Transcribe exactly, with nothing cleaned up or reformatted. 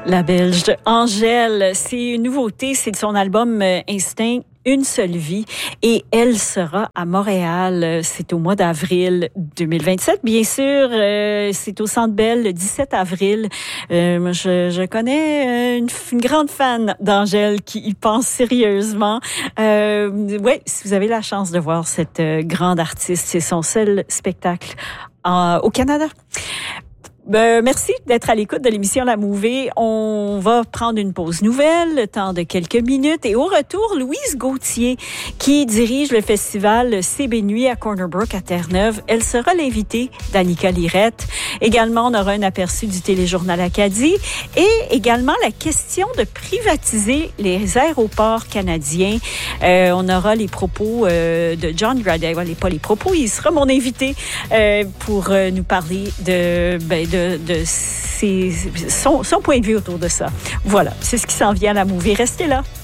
La Belge Angèle, c'est une nouveauté, c'est de son album Instinct. Une seule vie et elle sera à Montréal. C'est au mois d'avril deux mille vingt-sept. Bien sûr, euh, c'est au Centre Bell le dix-sept avril. Euh, je, je connais une, une grande fan d'Angèle qui y pense sérieusement. Euh, ouais, si vous avez la chance de voir cette euh, grande artiste, c'est son seul spectacle en, au Canada. Ben, merci d'être à l'écoute de l'émission La Mouvée. On va prendre une pause nouvelle, le temps de quelques minutes. Et au retour, Louise Gauthier, qui dirige le festival C B Nuit à Corner Brook à Terre-Neuve. Elle sera l'invitée d'Annika Lirette. Également, on aura un aperçu du téléjournal Acadie et également la question de privatiser les aéroports canadiens. Euh, on aura les propos euh, de John Gradey. Well, pas les propos, il sera mon invité euh, pour euh, nous parler de... Ben, de de, de ses, son, son point de vue autour de ça. Voilà, c'est ce qui s'en vient à La Mouvée. Restez là.